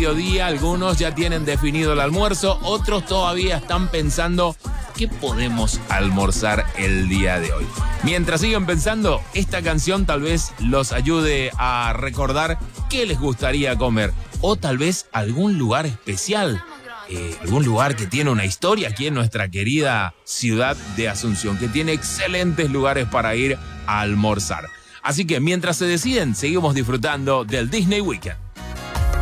mediodía, algunos ya tienen definido el almuerzo, otros todavía están pensando qué podemos almorzar el día de hoy. Mientras siguen pensando, esta canción tal vez los ayude a recordar qué les gustaría comer o tal vez algún lugar especial. Algún lugar que tiene una historia aquí en nuestra querida ciudad de Asunción, que tiene excelentes lugares para ir a almorzar. Así que mientras se deciden, seguimos disfrutando del Disney Weekend.